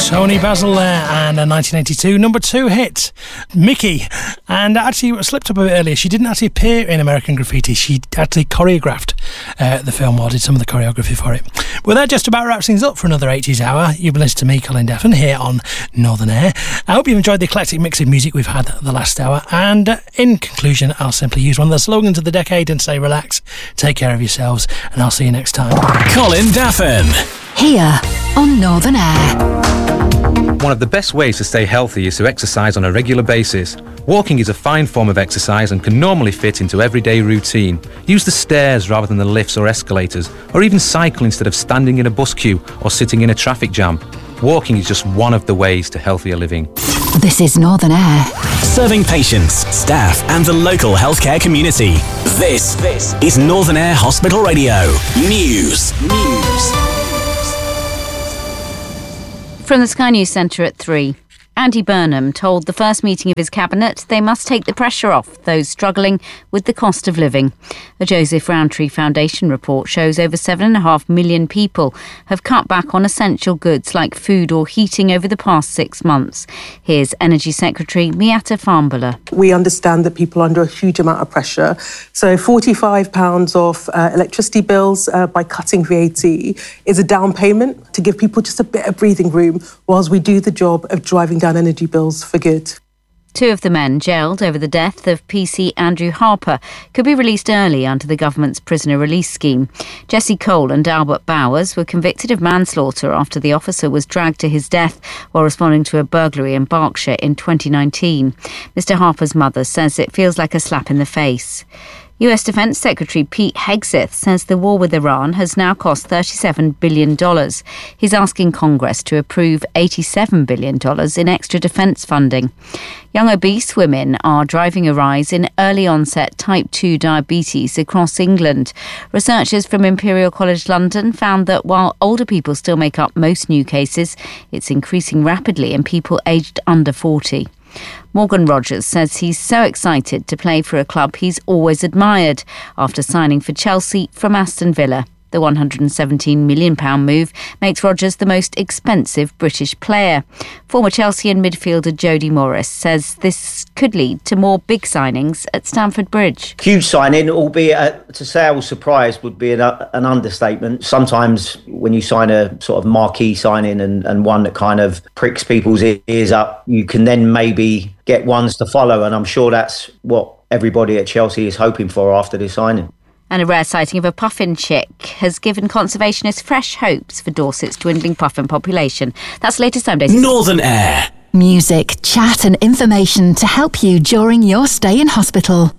Tony Basil there, and a 1982 number 2 hit, Mickey. And actually, it slipped up a bit earlier, she didn't actually appear in American Graffiti. She actually choreographed the film, or did some of the choreography for it. Well, that just about wraps things up for another 80s hour. You've been listening to me, Colin Deffin, here on Northern Air. I hope you've enjoyed the eclectic mix of music we've had the last hour. And in conclusion, I'll simply use one of the slogans of the decade and say, relax, take care of yourselves, and I'll see you next time. Colin Deffin. Here on Northern Air. One of the best ways to stay healthy is to exercise on a regular basis. Walking is a fine form of exercise and can normally fit into everyday routine. Use the stairs rather than the lifts or escalators, or even cycle instead of standing in a bus queue or sitting in a traffic jam. Walking is just one of the ways to healthier living. This is Northern Air. Serving patients, staff and the local healthcare community. This is Northern Air Hospital Radio. News. From the Sky News Centre at 3. Andy Burnham told the first meeting of his cabinet they must take the pressure off those struggling with the cost of living. A Joseph Rowntree Foundation report shows over 7.5 million people have cut back on essential goods like food or heating over the past 6 months. Here's Energy Secretary Miatta Farnborough. We understand that people are under a huge amount of pressure. So £45 off electricity bills by cutting VAT is a down payment to give people just a bit of breathing room whilst we do the job of driving down energy bills for good. 2 of the men jailed over the death of PC Andrew Harper could be released early under the government's prisoner release scheme. Jesse Cole and Albert Bowers were convicted of manslaughter after the officer was dragged to his death while responding to a burglary in Berkshire in 2019. Mr Harper's mother says it feels like a slap in the face. US Defence Secretary Pete Hegseth says the war with Iran has now cost $37 billion. He's asking Congress to approve $87 billion in extra defence funding. Young obese women are driving a rise in early-onset type 2 diabetes across England. Researchers from Imperial College London found that while older people still make up most new cases, it's increasing rapidly in people aged under 40. Morgan Rogers says he's so excited to play for a club he's always admired after signing for Chelsea from Aston Villa. The £117 million move makes Rogers the most expensive British player. Former Chelsea and midfielder Jody Morris says this could lead to more big signings at Stamford Bridge. Huge signing, albeit to say I was surprised would be an understatement. Sometimes when you sign a sort of marquee signing and one that kind of pricks people's ears up, you can then maybe get ones to follow, and I'm sure that's what everybody at Chelsea is hoping for after this signing. And a rare sighting of a puffin chick has given conservationists fresh hopes for Dorset's dwindling puffin population. That's the latest Time Days. Northern Air. Music, chat and information to help you during your stay in hospital.